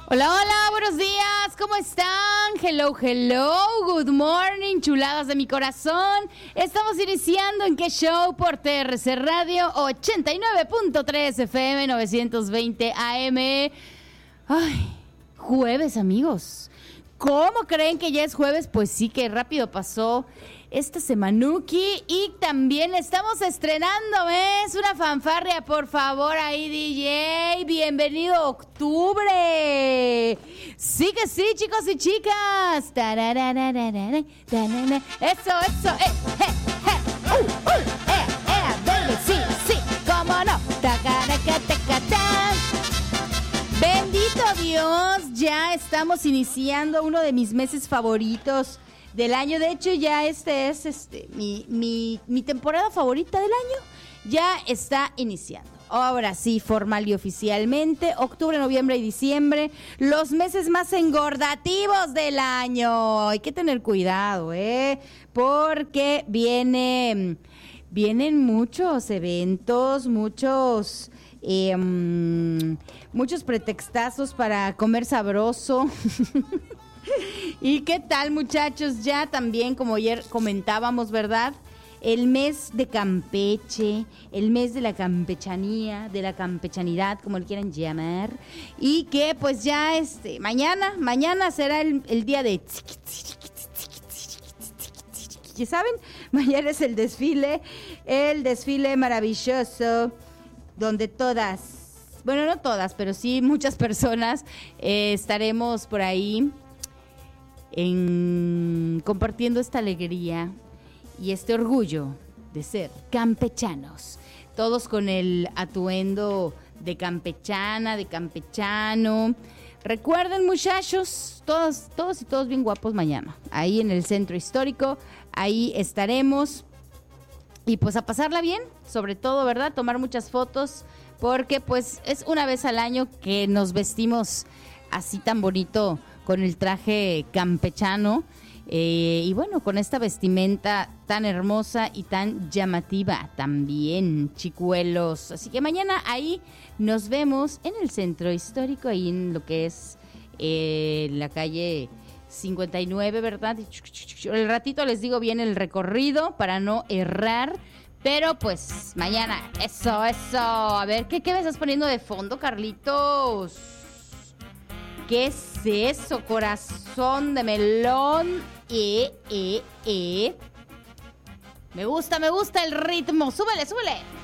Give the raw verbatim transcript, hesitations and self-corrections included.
Hola, hola, buenos días, ¿cómo están? Hello, hello, good morning, chuladas de mi corazón. Estamos iniciando en ¿Qué Show? Por T R C Radio ochenta y nueve punto tres F M, novecientos veinte A M. Ay, jueves, amigos. ¿Cómo creen que ya es jueves? Pues sí, que rápido pasó esta semanuki. Y también estamos estrenando, ¿ves? Una fanfarria, por favor, ahí, D J. Bienvenido octubre. Sí que sí, chicos y chicas. Eso, eso, eh, eh, eh, uh, uh, eh, eh, baby, sí, sí, cómo no. Bendito Dios, ya estamos iniciando uno de mis meses favoritos del año. De hecho, ya este es este mi, mi, mi temporada favorita del año. Ya está iniciando. Ahora sí, formal y oficialmente, octubre, noviembre y diciembre, los meses más engordativos del año. Hay que tener cuidado, ¿eh? Porque viene, vienen muchos eventos, muchos... Eh, um, muchos pretextazos para comer sabroso. ¿Y qué tal, muchachos? Ya también, como ayer comentábamos, ¿verdad? El mes de Campeche, el mes de la campechanía, de la campechanidad, como le quieran llamar. Y que pues ya este mañana, mañana será el, el día de... ¿Ya saben? Mañana es el desfile, el desfile maravilloso, donde todas, bueno, no todas, pero sí muchas personas eh, estaremos por ahí en, compartiendo esta alegría y este orgullo de ser campechanos. Todos con el atuendo de campechana, de campechano. Recuerden, muchachos, todos, todos y todos bien guapos mañana. Ahí en el centro histórico, ahí estaremos. Y pues a pasarla bien, sobre todo, ¿verdad? Tomar muchas fotos, porque pues es una vez al año que nos vestimos así tan bonito con el traje campechano. Eh, y bueno, con esta vestimenta tan hermosa y tan llamativa también, chicuelos. Así que mañana ahí nos vemos en el centro histórico, ahí en lo que es eh, la calle cincuenta y nueve, ¿verdad? El ratito les digo bien el recorrido para no errar, pero pues mañana, eso, eso. A ver, ¿qué, qué me estás poniendo de fondo, Carlitos? ¿Qué es eso, corazón de melón? Eh, eh, eh. Me gusta, me gusta el ritmo. Súbele, súbele.